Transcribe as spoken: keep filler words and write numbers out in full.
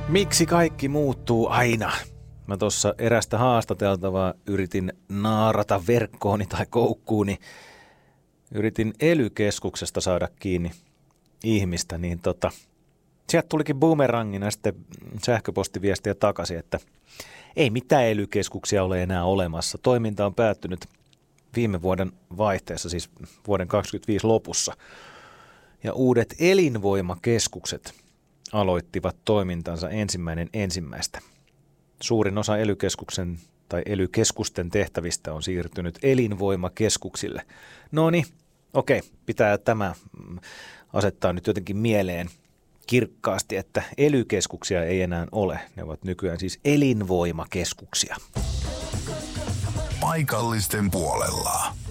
Miksi kaikki muuttuu aina? Mä tuossa erästä haastateltavaa yritin naarata verkkooni tai koukkuuni. Yritin E L Y-keskuksesta saada kiinni ihmistä, niin tota, sieltä tulikin boomerangina sitten sähköpostiviestiä takaisin, että ei mitään E L Y-keskuksia ole enää olemassa. Toiminta on päättynyt viime vuoden vaihteessa, siis vuoden kaksikymmentäviisi lopussa. Ja uudet elinvoimakeskukset aloittivat toimintansa ensimmäinen ensimmäistä. Suurin osa E L Y-keskuksen tai E L Y-keskusten tehtävistä on siirtynyt elinvoimakeskuksille. No niin, okei, pitää tämä asettaa nyt jotenkin mieleen kirkkaasti, että E L Y-keskuksia ei enää ole. Ne ovat nykyään siis elinvoimakeskuksia. Paikallisten puolella.